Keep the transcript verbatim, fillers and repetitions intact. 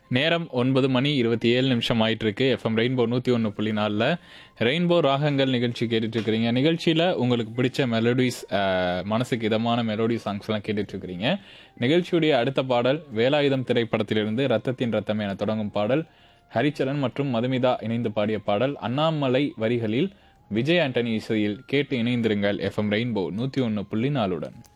நேரம் ஒன்பது மணி இருபத்தி ஏழு நிமிஷம் ஆயிட்டு இருக்கு. எஃப்எம் ரெயின்போ நூற்றி ஒன்று புள்ளி நாலில் ரெயின்போ ராகங்கள் நிகழ்ச்சி கேட்டுட்டு இருக்கிறீங்க. நிகழ்ச்சியில் உங்களுக்கு பிடிச்ச மெலோடிஸ், மனசுக்கு இதமான மெலோடி சாங்ஸ்லாம் கேட்டுட்டு இருக்கிறீங்க. நிகழ்ச்சியுடைய அடுத்த பாடல் வேலாயுதம் திரைப்படத்திலிருந்து ரத்தத்தின் ரத்தம் என தொடங்கும் பாடல். ஹரிச்சரன் மற்றும் மதுமிதா இணைந்து பாடிய பாடல். அண்ணாமலை வரிகளில் விஜய் ஆண்டனி இசையில் கேட்டு இணைந்திருங்கள் எஃப்எம் ரெயின்போ நூற்றி ஒன்று புள்ளி நாலுடன்.